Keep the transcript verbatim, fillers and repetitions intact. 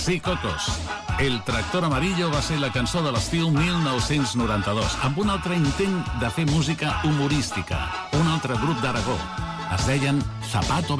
Sí, Cocos. El tractor amarillo va ser la cançó de l'estiu mil nou-cents noranta-dos, amb un altre intent de fer música humorística, un altre grup d'Aragó. Es deien Zapato